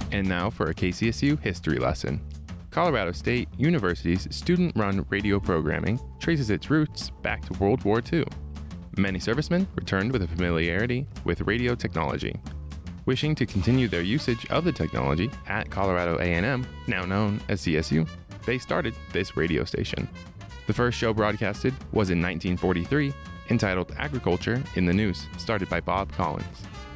And now for a KCSU history lesson. Colorado State University's student-run radio programming traces its roots back to World War II. Many servicemen returned with a familiarity with radio technology. Wishing to continue their usage of the technology at Colorado A&M, now known as CSU, they started this radio station. The first show broadcasted was in 1943, entitled Agriculture in the News, started by Bob Collins.